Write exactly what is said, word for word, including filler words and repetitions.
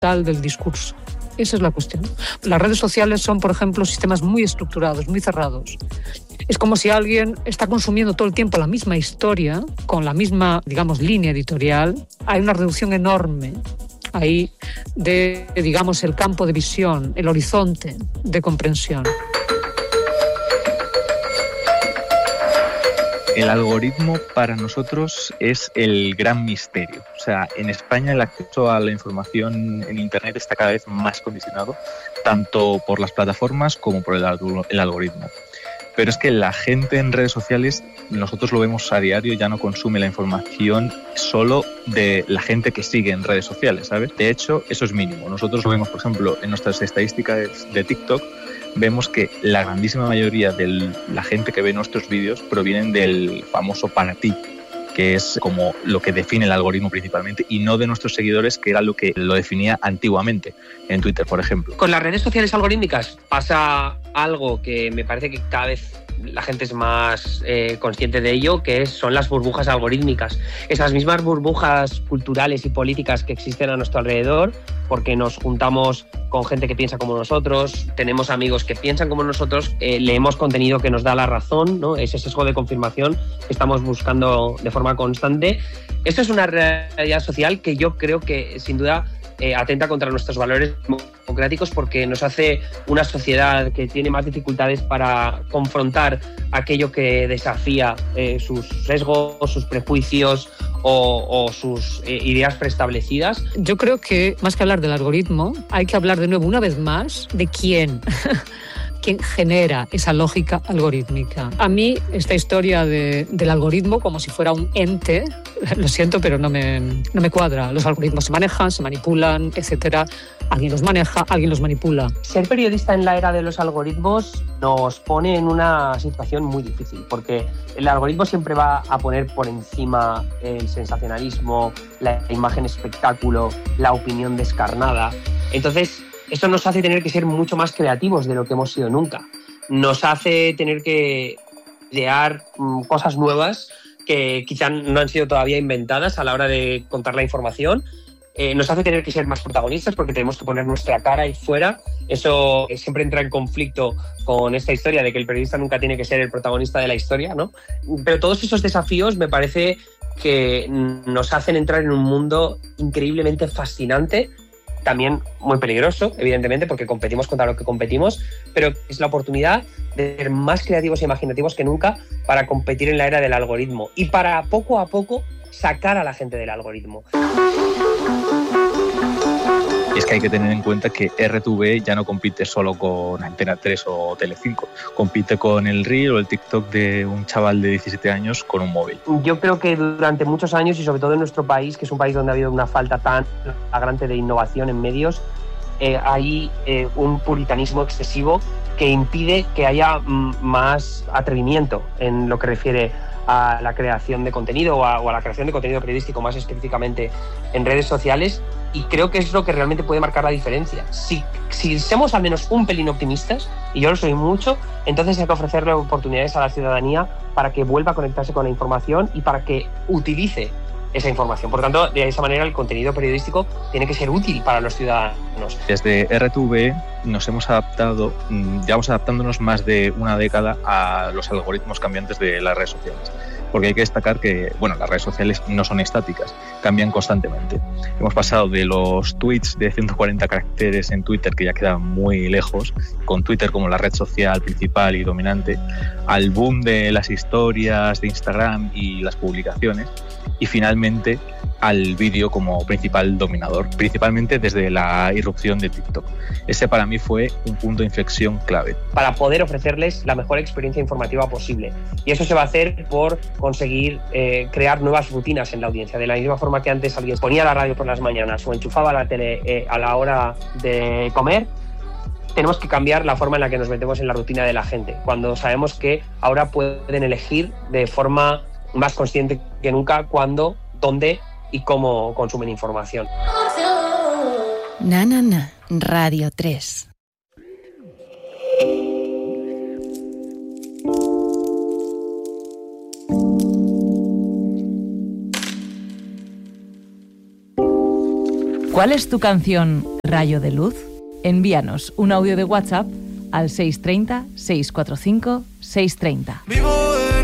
del discurso. Esa es la cuestión. Las redes sociales son, por ejemplo, sistemas muy estructurados, muy cerrados. Es como si alguien está consumiendo todo el tiempo la misma historia, con la misma, digamos, línea editorial. Hay una reducción enorme ahí de, digamos, el campo de visión, el horizonte de comprensión. El algoritmo para nosotros es el gran misterio. O sea, en España el acceso a la información en Internet está cada vez más condicionado, tanto por las plataformas como por el, el algoritmo. Pero es que la gente en redes sociales, nosotros lo vemos a diario, ya no consume la información solo de la gente que sigue en redes sociales, ¿sabes? De hecho, eso es mínimo. Nosotros lo vemos, por ejemplo, en nuestras estadísticas de TikTok, vemos que la grandísima mayoría de la gente que ve nuestros vídeos provienen del famoso para ti, que es como lo que define el algoritmo principalmente, y no de nuestros seguidores, que era lo que lo definía antiguamente en Twitter, por ejemplo. Con las redes sociales algorítmicas pasa algo que me parece que cada vez la gente es más eh, consciente de ello, que es, son las burbujas algorítmicas. Esas mismas burbujas culturales y políticas que existen a nuestro alrededor, porque nos juntamos con gente que piensa como nosotros, tenemos amigos que piensan como nosotros, eh, leemos contenido que nos da la razón, ¿no? Ese sesgo de confirmación que estamos buscando de forma constante. Esto es una realidad social que yo creo que, sin duda, eh, atenta contra nuestros valores democráticos, porque nos hace una sociedad que tiene más dificultades para confrontar aquello que desafía eh, sus sesgos, sus prejuicios o, o sus eh, ideas preestablecidas. Yo creo que, más que hablar del algoritmo, hay que hablar de nuevo, una vez más, de quién. ¿Quién genera esa lógica algorítmica? A mí, esta historia de, del algoritmo como si fuera un ente, lo siento, pero no me, no me cuadra. Los algoritmos se manejan, se manipulan, etcétera. Alguien los maneja, alguien los manipula. Ser periodista en la era de los algoritmos nos pone en una situación muy difícil, porque el algoritmo siempre va a poner por encima el sensacionalismo, la imagen espectáculo, la opinión descarnada. Entonces, esto nos hace tener que ser mucho más creativos de lo que hemos sido nunca. Nos hace tener que idear mm, cosas nuevas que quizá no han sido todavía inventadas a la hora de contar la información. Eh, nos hace tener que ser más protagonistas, porque tenemos que poner nuestra cara ahí fuera. Eso siempre entra en conflicto con esta historia de que el periodista nunca tiene que ser el protagonista de la historia, ¿no? Pero todos esos desafíos me parece que nos hacen entrar en un mundo increíblemente fascinante, también muy peligroso, evidentemente, porque competimos contra lo que competimos, pero es la oportunidad de ser más creativos e imaginativos que nunca para competir en la era del algoritmo y para poco a poco sacar a la gente del algoritmo. Es que hay que tener en cuenta que R T V ya no compite solo con Antena tres o Telecinco, compite con el Reel o el TikTok de un chaval de diecisiete años con un móvil. Yo creo que durante muchos años, y sobre todo en nuestro país, que es un país donde ha habido una falta tan flagrante de innovación en medios, eh, hay eh, un puritanismo excesivo que impide que haya mm, más atrevimiento en lo que refiere a la creación de contenido o a, o a la creación de contenido periodístico, más específicamente en redes sociales, y creo que es lo que realmente puede marcar la diferencia. Si, si somos al menos un pelín optimistas, y yo lo soy mucho, entonces hay que ofrecerle oportunidades a la ciudadanía para que vuelva a conectarse con la información y para que utilice esa información. Por tanto, de esa manera el contenido periodístico tiene que ser útil para los ciudadanos. Desde R T V nos hemos adaptado, llevamos adaptándonos más de una década a los algoritmos cambiantes de las redes sociales. Porque hay que destacar que, bueno, las redes sociales no son estáticas, cambian constantemente. Hemos pasado de los tweets de ciento cuarenta caracteres en Twitter, que ya quedan muy lejos, con Twitter como la red social principal y dominante, al boom de las historias de Instagram y las publicaciones, y finalmente al vídeo como principal dominador, principalmente desde la irrupción de TikTok. Ese para mí fue un punto de inflexión clave. Para poder ofrecerles la mejor experiencia informativa posible. Y eso se va a hacer por conseguir eh, crear nuevas rutinas en la audiencia. De la misma forma que antes alguien ponía la radio por las mañanas o enchufaba la tele eh, a la hora de comer, tenemos que cambiar la forma en la que nos metemos en la rutina de la gente, cuando sabemos que ahora pueden elegir de forma más consciente que nunca cuándo, dónde y cómo consumen información. Na, na, na. Radio tres. ¿Cuál es tu canción Rayo de Luz? Envíanos un audio de WhatsApp al seis tres cero, seis cuatro cinco, seis tres cero. Vivo